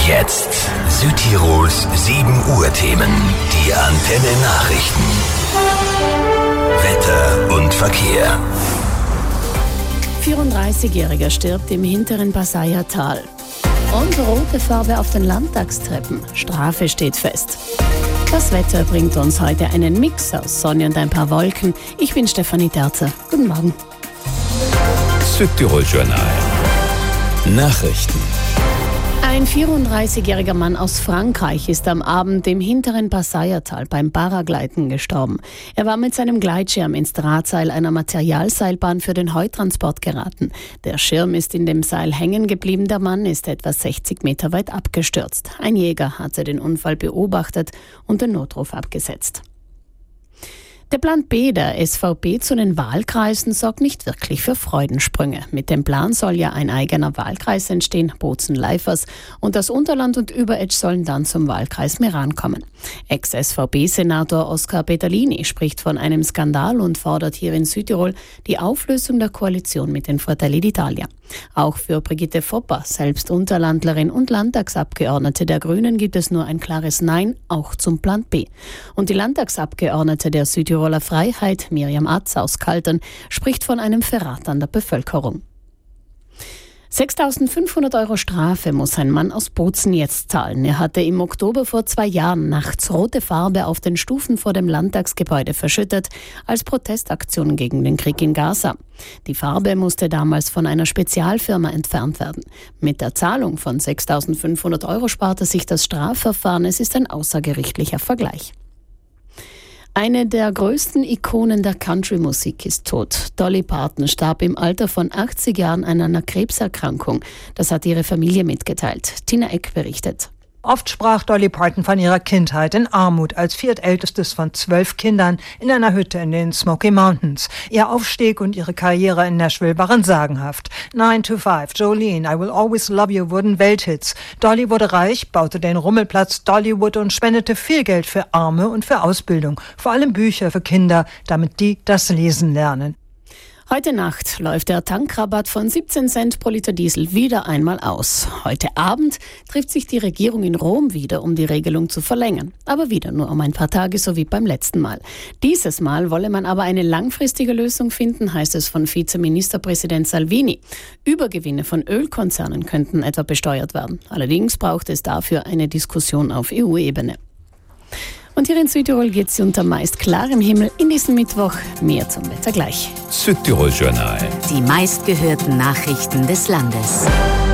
Jetzt Südtirols 7 Uhr Themen. Die Antenne Nachrichten. Wetter und Verkehr. 34-Jähriger stirbt im hinteren Passayer Tal. Und rote Farbe auf den Landtagstreppen. Strafe steht fest. Das Wetter bringt uns heute einen Mix aus Sonne und ein paar Wolken. Ich bin Stefanie Terzer. Guten Morgen. Südtirol Journal. Nachrichten. Ein 34-jähriger Mann aus Frankreich ist am Abend im hinteren Passayertal beim Paragleiten gestorben. Er war mit seinem Gleitschirm ins Drahtseil einer Materialseilbahn für den Heutransport geraten. Der Schirm ist in dem Seil hängen geblieben. Der Mann ist etwa 60 Meter weit abgestürzt. Ein Jäger hatte den Unfall beobachtet und den Notruf abgesetzt. Der Plan B der SVP zu den Wahlkreisen sorgt nicht wirklich für Freudensprünge. Mit dem Plan soll ja ein eigener Wahlkreis entstehen, Bozen-Leifers, und das Unterland und Überetsch sollen dann zum Wahlkreis Meran kommen. Ex-SVP-Senator Oskar Peterlini spricht von einem Skandal und fordert hier in Südtirol die Auflösung der Koalition mit den Fratelli d'Italia. Auch für Brigitte Fopper, selbst Unterlandlerin und Landtagsabgeordnete der Grünen, gibt es nur ein klares Nein, auch zum Plan B. Und die Landtagsabgeordnete der Südtiroler Freiheit, Miriam Atz aus Kaltern, spricht von einem Verrat an der Bevölkerung. 6.500 Euro Strafe muss ein Mann aus Bozen jetzt zahlen. Er hatte im Oktober vor 2 Jahren nachts rote Farbe auf den Stufen vor dem Landtagsgebäude verschüttet, als Protestaktion gegen den Krieg in Gaza. Die Farbe musste damals von einer Spezialfirma entfernt werden. Mit der Zahlung von 6.500 Euro sparte sich das Strafverfahren. Es ist ein außergerichtlicher Vergleich. Eine der größten Ikonen der Country-Musik ist tot. Dolly Parton starb im Alter von 80 Jahren an einer Krebserkrankung. Das hat ihre Familie mitgeteilt. Tina Eck berichtet. Oft sprach Dolly Parton von ihrer Kindheit in Armut als viertältestes von 12 Kindern in einer Hütte in den Smoky Mountains. Ihr Aufstieg und ihre Karriere in Nashville waren sagenhaft. 9 to 5, Jolene, I Will Always Love You wurden Welthits. Dolly wurde reich, baute den Rummelplatz Dollywood und spendete viel Geld für Arme und für Ausbildung. Vor allem Bücher für Kinder, damit die das Lesen lernen. Heute Nacht läuft der Tankrabatt von 17 Cent pro Liter Diesel wieder einmal aus. Heute Abend trifft sich die Regierung in Rom wieder, um die Regelung zu verlängern. Aber wieder nur um ein paar Tage, so wie beim letzten Mal. Dieses Mal wolle man aber eine langfristige Lösung finden, heißt es von Vizeministerpräsident Salvini. Übergewinne von Ölkonzernen könnten etwa besteuert werden. Allerdings braucht es dafür eine Diskussion auf EU-Ebene. Und hier in Südtirol geht es unter meist klarem Himmel in diesem Mittwoch. Mehr zum Wetter gleich. Südtirol Journal. Die meistgehörten Nachrichten des Landes.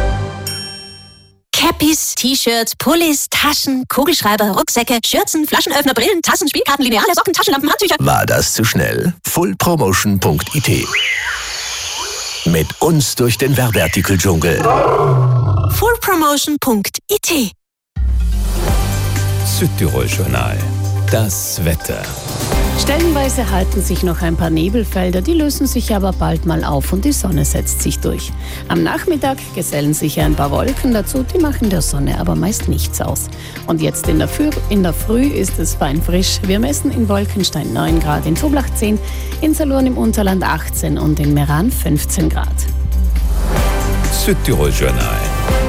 Cappies, T-Shirts, Pullis, Taschen, Kugelschreiber, Rucksäcke, Schürzen, Flaschenöffner, Brillen, Tassen, Spielkarten, Lineale, Socken, Taschenlampen, Handtücher. War das zu schnell? fullpromotion.it. Mit uns durch den Werbeartikel-Dschungel. fullpromotion.it. Südtirol Journal. Das Wetter. Stellenweise halten sich noch ein paar Nebelfelder, die lösen sich aber bald mal auf und die Sonne setzt sich durch. Am Nachmittag gesellen sich ein paar Wolken dazu, die machen der Sonne aber meist nichts aus. Und jetzt in der Früh ist es fein frisch. Wir messen in Wolkenstein 9 Grad, in Toblach 10, in Salurn im Unterland 18 und in Meran 15 Grad. Südtirol Journal.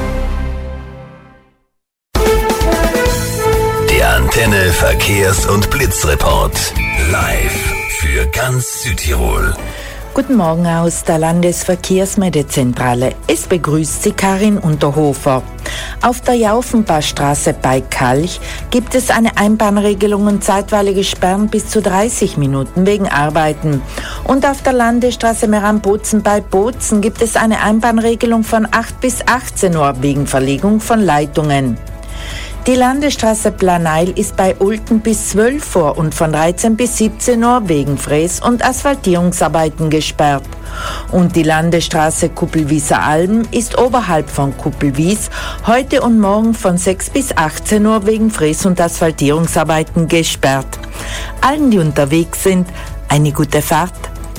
Der Antenne Verkehrs- und Blitzreport. Live für ganz Südtirol. Guten Morgen aus der Landesverkehrsmeldezentrale. Es begrüßt Sie Karin Unterhofer. Auf der Jaufenbachstraße bei Kalch gibt es eine Einbahnregelung und zeitweilige Sperren bis zu 30 Minuten wegen Arbeiten. Und auf der Landesstraße Meran-Bozen bei Bozen gibt es eine Einbahnregelung von 8 bis 18 Uhr wegen Verlegung von Leitungen. Die Landesstraße Planeil ist bei Ulten bis 12 Uhr und von 13 bis 17 Uhr wegen Fräs- und Asphaltierungsarbeiten gesperrt. Und die Landesstraße Kuppelwieser Alm ist oberhalb von Kuppelwies heute und morgen von 6 bis 18 Uhr wegen Fräs- und Asphaltierungsarbeiten gesperrt. Allen, die unterwegs sind, eine gute Fahrt.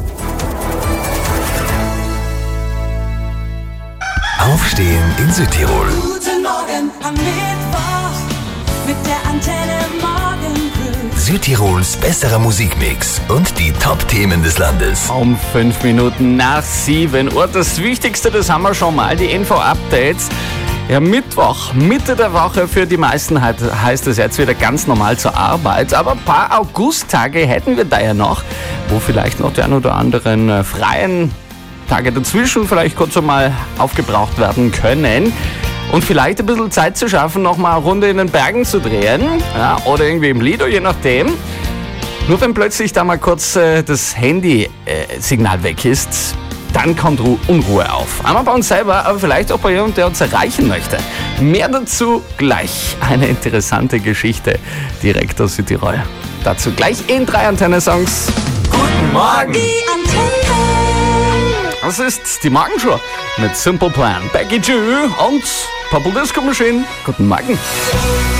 Aufstehen in Südtirol. Guten Morgen am Mittwoch mit der Antenne Morgencrew. Südtirols besserer Musikmix und die Top-Themen des Landes. Um 5 Minuten nach 7 Uhr. Das Wichtigste, das haben wir schon mal, die Info-Updates. Ja, Mittwoch, Mitte der Woche für die meisten heißt es jetzt wieder ganz normal zur Arbeit. Aber ein paar Augusttage hätten wir da ja noch, wo vielleicht noch die ein oder anderen freien Tage dazwischen vielleicht kurz einmal aufgebraucht werden können. Und vielleicht ein bisschen Zeit zu schaffen, nochmal eine Runde in den Bergen zu drehen. Ja, oder irgendwie im Lido, je nachdem. Nur wenn plötzlich da mal kurz das Handy-Signal weg ist, dann kommt Unruhe auf. Einmal bei uns selber, aber vielleicht auch bei jemandem, der uns erreichen möchte. Mehr dazu gleich. Eine interessante Geschichte direkt aus Südtirol. Dazu gleich in 3 Antenne-Songs. Guten Morgen! Die Antenne. Das ist die Morgenshow mit Simple Plan. Becky G und Purple Disco Machine. Guten Morgen.